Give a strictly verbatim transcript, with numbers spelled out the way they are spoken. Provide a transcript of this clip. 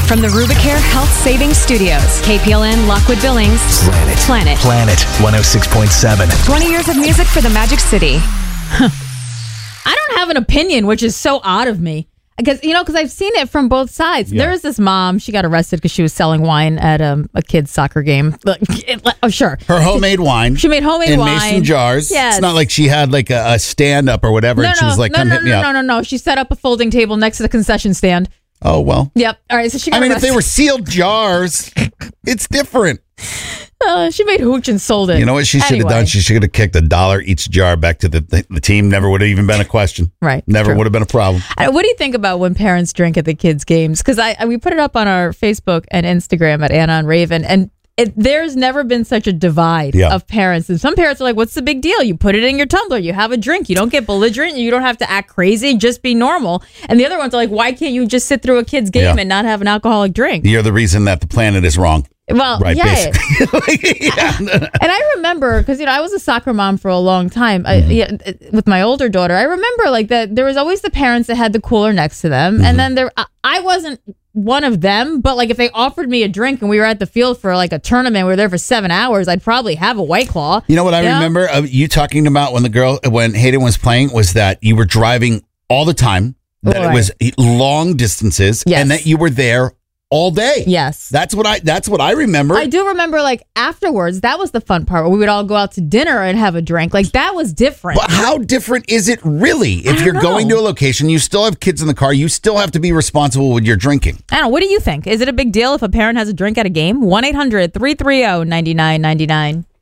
From the Rubicare Health Savings Studios, K P L N Lockwood Billings. Planet. Planet. Planet one oh six point seven. twenty years of music for the Magic City. I don't have an opinion, which is so odd of me. Because, you know, because I've seen it from both sides. Yeah. There was this mom, she got arrested because she was selling wine at um, a kid's soccer game. Like, it- oh, sure. Her homemade wine. She made homemade in wine. mason jars. Yes. It's not like she had like a, a stand up or whatever. No, and she no, was like, no, come no, hit me no, up. no, no, no. She set up a folding table next to the concession stand. Oh, well. Yep. All right. So she got I mean, if arrested. they were sealed jars, it's different. Uh, she made hooch and sold it. You know what she should have Anyway. done? She should have kicked a dollar each jar back to the, the, the team. Never would have even been a question. Right. Never True. would have been a problem. Uh, What do you think about when parents drink at the kids' games? Because I, I we put it up on our Facebook and Instagram at Anna and Raven, and it, there's never been such a divide Yeah. of parents. And some parents are like, "What's the big deal? You put it in your tumbler, you have a drink, you don't get belligerent, you don't have to act crazy, just be normal." And the other ones are like, "Why can't you just sit through a kid's game Yeah. and not have an alcoholic drink?" You're the reason that the planet is wrong. Well, Right, yeah. basically. Yeah. And I remember, because, you know, I was a soccer mom for a long time I, Mm-hmm. yeah, with my older daughter. I remember, like, that there was always the parents that had the cooler next to them. Mm-hmm. And then there, I- I wasn't one of them, but, like, if they offered me a drink and we were at the field for, like, a tournament, we were there for seven hours, I'd probably have a White Claw. You know what I You know? remember of you talking about when the girl, when Hayden was playing, was that you were driving all the time, that Right. it was long distances, Yes. and that you were there all day. Yes. That's what I, that's what I remember. I do remember, like, afterwards, that was the fun part where we would all go out to dinner and have a drink. Like, that was different. But how different is it really? If don't you're know. going to a location, you still have kids in the car, you still have to be responsible with your drinking. I don't know. What do you think? Is it a big deal if a parent has a drink at a game? one eight hundred three three zero nine nine nine nine.